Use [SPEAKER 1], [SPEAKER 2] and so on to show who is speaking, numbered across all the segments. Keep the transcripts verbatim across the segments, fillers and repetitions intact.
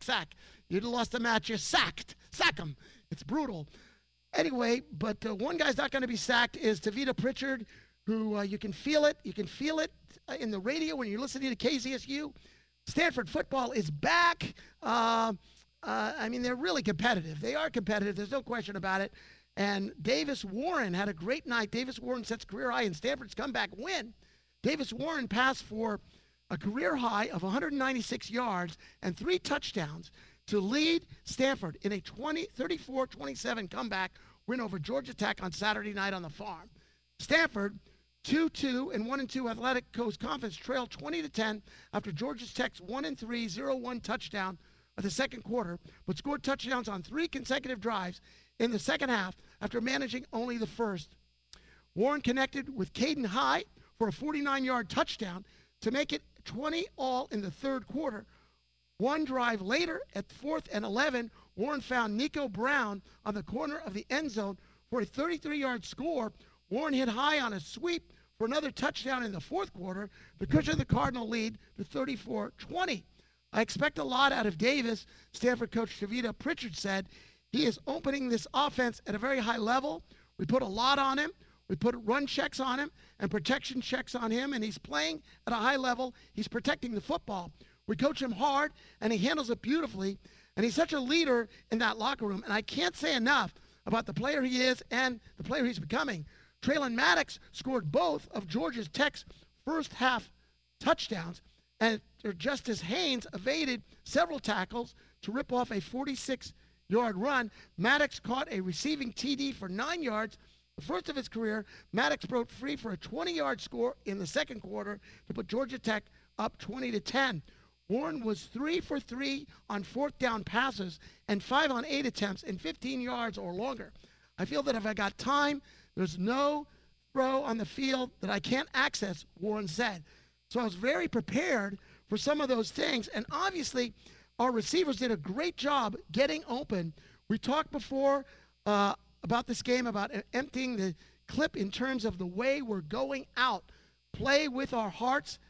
[SPEAKER 1] sack. You lost a match, you're sacked. Sack them. It's brutal. Anyway, but uh, one guy's not going to be sacked is Tavita Pritchard, who uh, you can feel it. You can feel it uh, in the radio when you're listening to K Z S U. Stanford football is back. Uh, uh, I mean, they're really competitive. They are competitive. There's no question about it. And Davis Warren had a great night. Davis Warren sets career high in Stanford's comeback win. Davis Warren passed for a career high of one hundred ninety-six yards and three touchdowns to lead Stanford in a thirty-four twenty-seven comeback win over Georgia Tech on Saturday night on the Farm. Stanford, two two and one and two Athletic Coast Conference trailed twenty to ten after Georgia Tech's one and three zero one touchdown of the second quarter, but scored touchdowns on three consecutive drives in the second half after managing only the first. Warren connected with Caden High for a forty-nine-yard touchdown to make it twenty all in the third quarter. One drive later, at fourth and eleven, Warren found Nico Brown on the corner of the end zone for a thirty-three-yard score. Warren hit High on a sweep for another touchdown in the fourth quarter to cushion the Cardinal lead to thirty-four twenty. I expect a lot out of Davis, Stanford coach Tavita Pritchard said. He is opening this offense at a very high level. We put a lot on him. We put run checks on him and protection checks on him, and he's playing at a high level. He's protecting the football. We coach him hard, and he handles it beautifully, and he's such a leader in that locker room. And I can't say enough about the player he is and the player he's becoming. Traylon Maddox scored both of Georgia Tech's first half touchdowns, and Justice Haynes evaded several tackles to rip off a forty-six-yard run. Maddox caught a receiving T D for nine yards, the first of his career. Maddox broke free for a twenty-yard score in the second quarter to put Georgia Tech up twenty to ten. Warren was three for three on fourth down passes and five on eight attempts in fifteen yards or longer. I feel that if I got time, there's no throw on the field that I can't access, Warren said. So I was very prepared for some of those things. And obviously, our receivers did a great job getting open. We talked before uh, about this game, about emptying the clip in terms of the way we're going out. Play with our hearts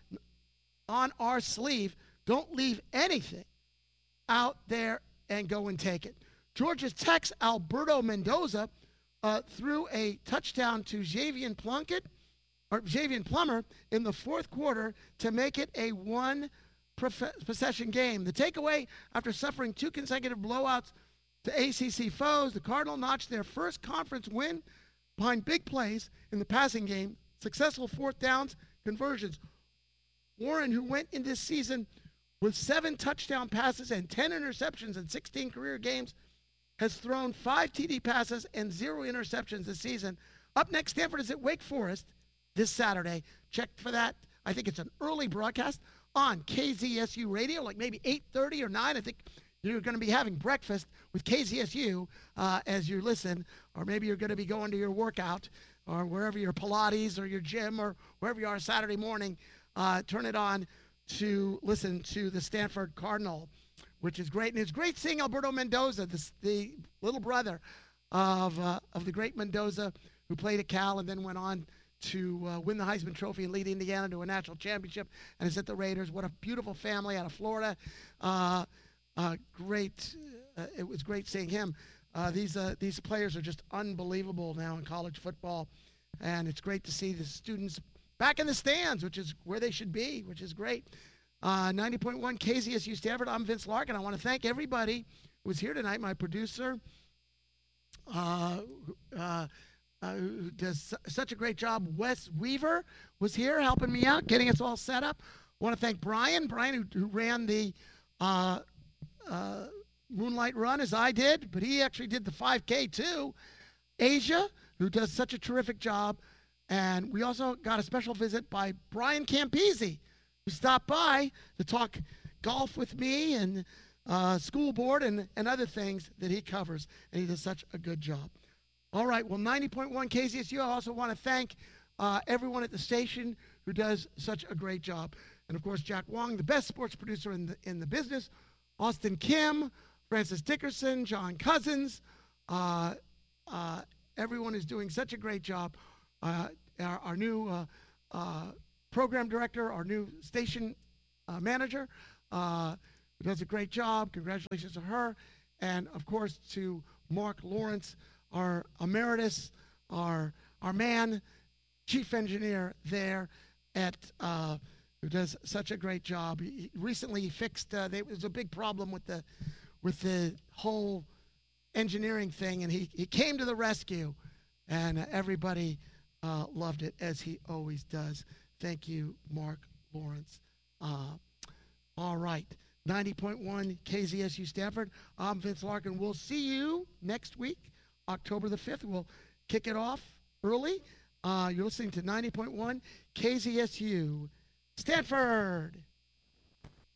[SPEAKER 1] on our sleeve. Don't leave anything out there and go and take it. Georgia Tech's Alberto Mendoza uh, threw a touchdown to Javian Plunkett, or Javian Plummer in the fourth quarter to make it a one possession game. The takeaway, after suffering two consecutive blowouts to A C C foes, the Cardinal notched their first conference win behind big plays in the passing game, successful fourth downs, conversions. Warren, who went into this season with seven touchdown passes and ten interceptions in sixteen career games, has thrown five T D passes and zero interceptions this season. Up next, Stanford is at Wake Forest this Saturday. Check for that. I think it's an early broadcast on K Z S U radio, like maybe eight thirty or nine. I think you're going to be having breakfast with K Z S U uh, as you listen, or maybe you're going to be going to your workout or wherever your Pilates or your gym or wherever you are Saturday morning. Uh, turn it on to listen to the Stanford Cardinal, which is great. And it's great seeing Alberto Mendoza, the, the little brother of uh, of the great Mendoza, who played at Cal and then went on to uh, win the Heisman Trophy and lead Indiana to a national championship, and is at the Raiders. What a beautiful family out of Florida. Uh, uh, great. Uh, it was great seeing him. Uh, these uh, these players are just unbelievable now in college football, and it's great to see the students back in the stands, which is where they should be, which is great. Uh, ninety point one K Z S U Stanford. I'm Vince Larkin. I want to thank everybody who was here tonight. My producer, uh, uh, Uh, who does su- such a great job. Wes Weaver was here helping me out, getting us all set up. I want to thank Brian, Brian who, who ran the uh, uh, Moonlight Run as I did, but he actually did the five K too. Asia, who does such a terrific job. And we also got a special visit by Brian Campese, who stopped by to talk golf with me and uh, school board and, and other things that he covers. And he does such a good job. All right, well, ninety point one K Z S U, I also want to thank uh, everyone at the station who does such a great job. And, of course, Jack Wong, the best sports producer in the, in the business, Austin Kim, Francis Dickerson, John Cousins. Uh, uh, everyone is doing such a great job. Uh, our, our new uh, uh, program director, our new station uh, manager, uh, who does a great job. Congratulations to her. And, of course, to Mark Lawrence, our emeritus, our, our man, chief engineer there at uh, who does such a great job. He, recently, he fixed. Uh, there was a big problem with the with the whole engineering thing, and he, he came to the rescue, and uh, everybody uh, loved it, as he always does. Thank you, Mark Lawrence. Uh, all right, ninety point one K Z S U Stanford. I'm Vince Larkin. We'll see you next week, October the fifth. We'll kick it off early. Uh, you're listening to ninety point one K Z S U Stanford.